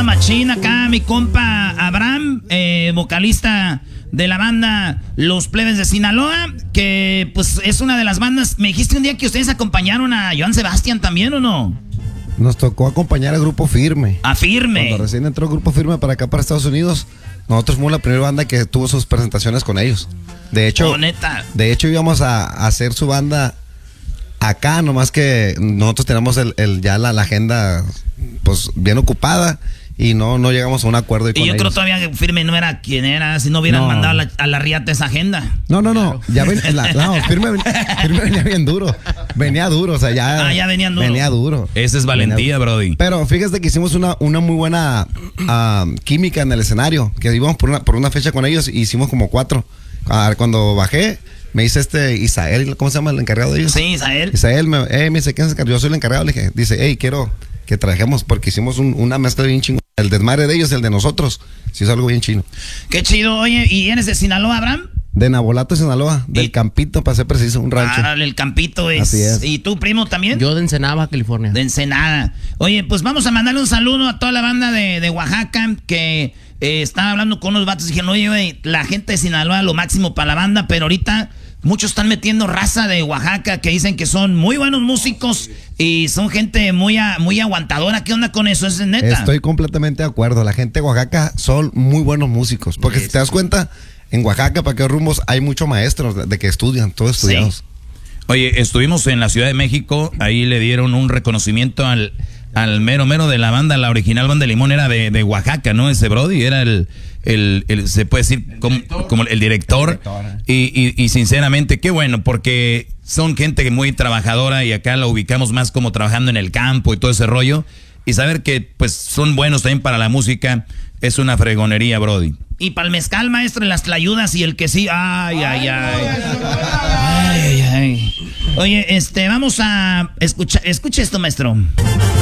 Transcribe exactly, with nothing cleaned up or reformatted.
machín acá, mi compa Abraham, eh, vocalista de la banda Los Plebes de Sinaloa, que pues es una de las bandas. Me dijiste un día que ustedes acompañaron a Joan Sebastián también, ¿o no? Nos tocó acompañar al Grupo Firme. A Firme. Cuando recién entró el Grupo Firme para acá, para Estados Unidos, nosotros fuimos la primera banda que tuvo sus presentaciones con ellos. De hecho, oh, neta. De hecho íbamos a, a hacer su banda acá, nomás que nosotros tenemos el, el ya la, la agenda pues bien ocupada y no, no llegamos a un acuerdo. Y, y con yo ellos. creo todavía que Firme no era quien era, si no hubieran no. mandado a la, a la riata esa agenda. No, no, no, ya ven, la, no, Firme, Firme venía bien duro, venía duro, o sea, ya, ah, ya venían duro. venía duro. Esa es valentía, Brody. Pero fíjate que hicimos una, una muy buena uh, química en el escenario, que íbamos por una, por una fecha con ellos y hicimos como cuatro. Uh, cuando bajé, me dice este Isael, ¿cómo se llama el encargado de ellos? Sí, Isael. Isael me, eh, me dice, ¿quién es el encargado? Yo soy el encargado. Le dije, dice, hey, quiero que trabajemos porque hicimos un, una mezcla bien chingona. El desmadre de ellos, el de nosotros, sí es algo bien chino. Qué chido. Oye, ¿y eres de Sinaloa, Abraham? De Nabolato, Sinaloa, del y, Campito, para ser preciso, un rancho. Ah, el Campito es. Así es. ¿Y tú, primo, también? Yo de Ensenada, California. De Ensenada. Oye, pues vamos a mandarle un saludo a toda la banda de, de Oaxaca que eh, estaba hablando con unos vatos y dijeron, oye, oye, la gente de Sinaloa lo máximo para la banda, pero ahorita muchos están metiendo raza de Oaxaca que dicen que son muy buenos músicos y son gente muy, a, muy aguantadora. ¿Qué onda con eso? ¿Es neta? Estoy completamente de acuerdo. La gente de Oaxaca son muy buenos músicos. Porque yes. si te das cuenta, en Oaxaca, para qué rumbos, hay muchos maestros de que estudian, todos estudiados. Sí. Oye, estuvimos en la Ciudad de México, ahí le dieron un reconocimiento al, al mero mero de la banda, la original banda de Limón era de, de Oaxaca, ¿no? Ese Brody era el, el, el se puede decir, el como, como el director. El director. Y, y, y sinceramente, qué bueno, porque son gente muy trabajadora y acá la ubicamos más como trabajando en el campo y todo ese rollo. Y saber que pues son buenos también para la música es una fregonería, Brody. Y para el mezcal, maestro, las tlayudas y el que sí. Ay, ay, ay. Ay, ay, ay. Oye, este, vamos a escuchar, escucha esto, maestro.